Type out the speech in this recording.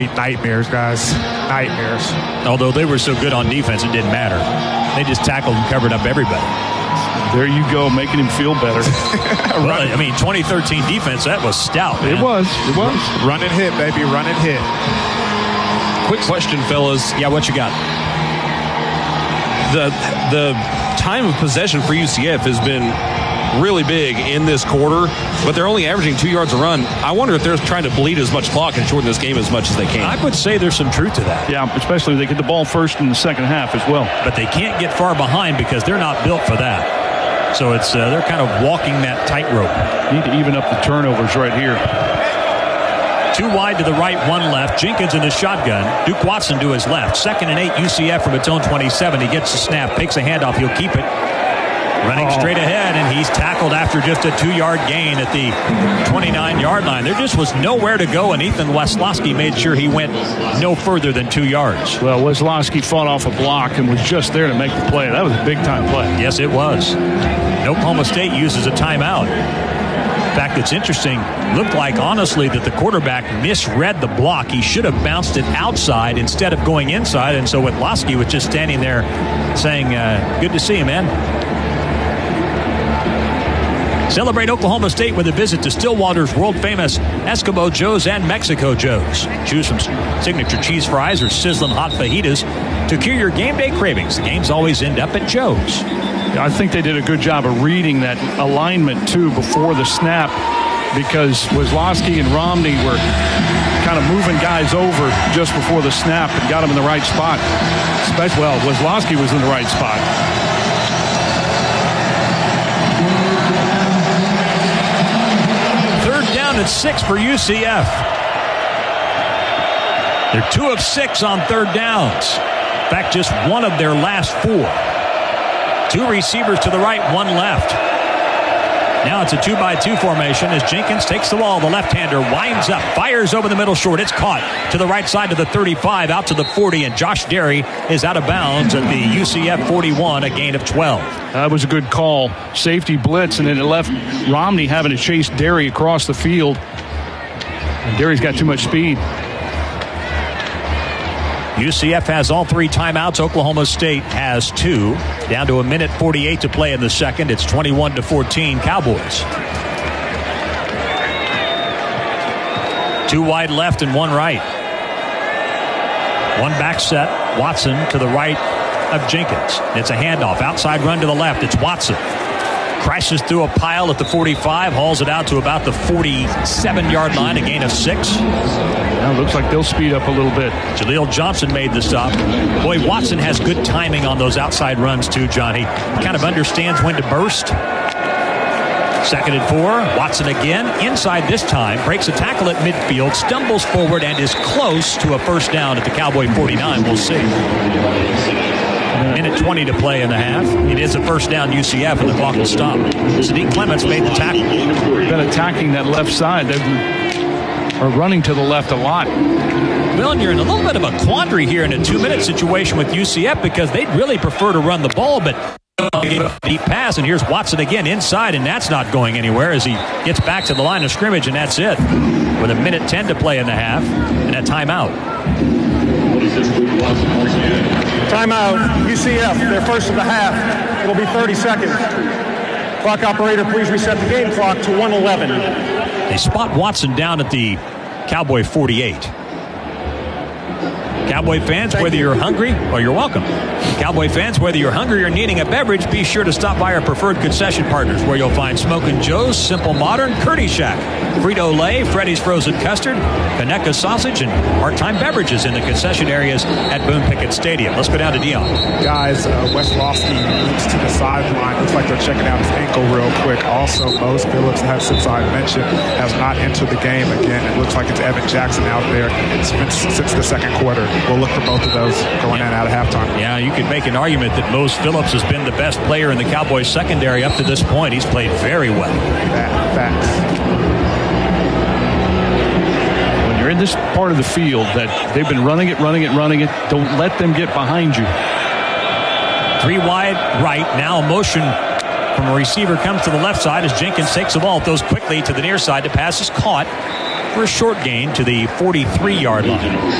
Nightmares, guys. Nightmares. Although they were so good on defense, it didn't matter. They just tackled and covered up everybody. There you go, making him feel better. Well, I mean, 2013 defense, that was stout, man. It was. Run and hit, baby. Run and hit. Quick question, fellas. Yeah, what you got? The time of possession for UCF has been really big in this quarter, but they're only averaging 2 yards a run. I wonder if they're trying to bleed as much clock and shorten this game as much as they can. I would say there's some truth to that. Yeah, especially if they get the ball first in the second half as well. But they can't get far behind because they're not built for that. So it's they're kind of walking that tightrope. Need to even up the turnovers right here. 2 wide to the right, 1 left. Jenkins in the shotgun. Duke Watson to his left. 2nd and 8, UCF from its own 27. He gets the snap, takes a handoff. He'll keep it. Running straight ahead, and he's tackled after just a 2-yard gain at the 29-yard line. There just was nowhere to go, and Ethan Weslowski made sure he went no further than 2 yards. Well, Weslowski fought off a block and was just there to make the play. That was a big-time play. Yes, it was. Oklahoma State uses a timeout. In fact, it's interesting. Looked like, honestly, that the quarterback misread the block. He should have bounced it outside instead of going inside, and so Weslowski was just standing there saying, good to see you, man. Celebrate Oklahoma State with a visit to Stillwater's world-famous Eskimo Joe's and Mexico Joe's. Choose from signature cheese fries or sizzling hot fajitas to cure your game day cravings. The games always end up at Joe's. I think they did a good job of reading that alignment, too, before the snap, because Weslowski and Romney were kind of moving guys over just before the snap and got them in the right spot. Well, Weslowski was in the right spot. At 6 for UCF. They're 2 of 6 on 3rd downs. In fact, just 1 of their last 4. 2 receivers to the right, 1 left. Now it's a 2-by-2 formation as Jenkins takes the ball. The left-hander winds up, fires over the middle short. It's caught to the right side to the 35, out to the 40, and Josh Derry is out of bounds at the UCF 41, a gain of 12. That was a good call. Safety blitz, and then it left Romney having to chase Derry across the field. And Derry's got too much speed. UCF has all 3 timeouts. Oklahoma State has 2. Down to 1:48 to play in the second. It's 21-14 Cowboys. 2 wide left and 1 right. 1 back set. Watson to the right of Jenkins. It's a handoff. Outside run to the left. It's Watson. Crashes through a pile at the 45. Hauls it out to about the 47-yard line. A gain of 6. Now it looks like they'll speed up a little bit. Jaleel Johnson made the stop. Boy, Watson has good timing on those outside runs too, John. He kind of understands when to burst. 2nd and 4. Watson again. Inside this time. Breaks a tackle at midfield. Stumbles forward and is close to a first down at the Cowboy 49. We'll see. 1:20 to play in the half. It is a first down UCF, and the clock will stop. Sadiq Clements made the tackle. Been attacking that left side. They are running to the left a lot. Well, and you're in a little bit of a quandary here in a 2-minute situation with UCF because they'd really prefer to run the ball, but deep pass, and here's Watson again inside, and that's not going anywhere as he gets back to the line of scrimmage, and that's it. With 1:10 to play in the half, and a timeout. Timeout, UCF, their first of the half. It'll be 30 seconds. Clock operator, please reset the game clock to 1:11. They spot Watson down at the Cowboy 48. Cowboy fans, whether you're hungry, or you're welcome. Cowboy fans, whether you're hungry or needing a beverage, be sure to stop by our preferred concession partners where you'll find Smokin' Joe's, Simple Modern, Curdy Shack, Frito-Lay, Freddy's Frozen Custard, Conecuh Sausage, and part-time beverages in the concession areas at Boone Pickett Stadium. Let's go down to Dion. Guys, Weslowski moves to the sideline. Looks like they're checking out his ankle real quick. Also, Mose Phillips, since I mentioned, has not entered the game again. It looks like it's Evan Jackson out there. It's been since the second quarter. We'll look for both of those going in out of halftime. Yeah, you could make an argument that Mose Phillips has been the best player in the Cowboys secondary up to this point. He's played very well. Facts. When you're in this part of the field that they've been running it, don't let them get behind you. 3 wide right. Now a motion from a receiver comes to the left side as Jenkins takes the ball, throws quickly to the near side. The pass is caught for a short gain to the 43-yard line.